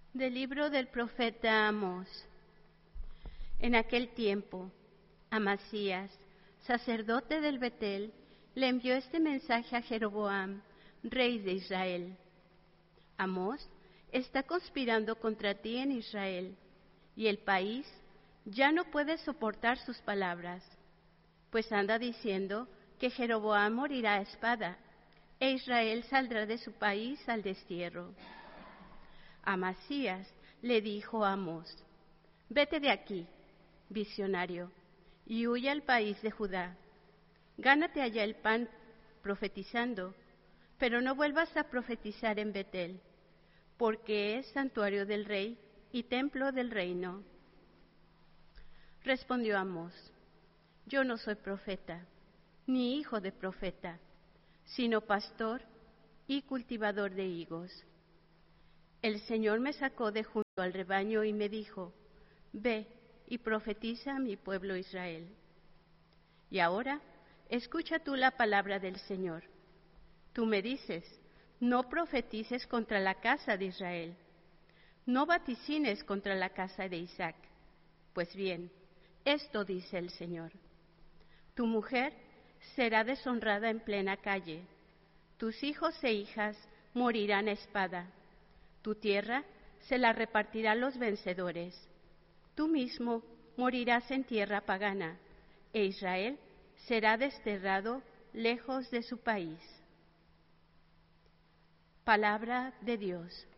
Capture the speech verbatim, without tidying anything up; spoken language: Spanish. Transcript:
Del libro del profeta Amós. En aquel tiempo, Amasías, sacerdote del Betel, le envió este mensaje a Jeroboam, rey de Israel. Amós está conspirando contra ti en Israel, y el país ya no puede soportar sus palabras, pues anda diciendo que Jeroboam morirá a espada, e Israel saldrá de su país al destierro. Amasías le dijo a Amós: vete de aquí, visionario, y huye al país de Judá. Gánate allá el pan profetizando, pero no vuelvas a profetizar en Betel, porque es santuario del rey y templo del reino. Respondió Amós: yo no soy profeta, ni hijo de profeta, sino pastor y cultivador de higos. El Señor me sacó de junto al rebaño y me dijo: ve y profetiza a mi pueblo Israel. Y ahora, escucha tú la palabra del Señor. Tú me dices: no profetices contra la casa de Israel, no vaticines contra la casa de Isaac. Pues bien, esto dice el Señor: tu mujer será deshonrada en plena calle, tus hijos e hijas morirán a espada. Tu tierra se la repartirán los vencedores. Tú mismo morirás en tierra pagana, e Israel será desterrado lejos de su país. Palabra de Dios.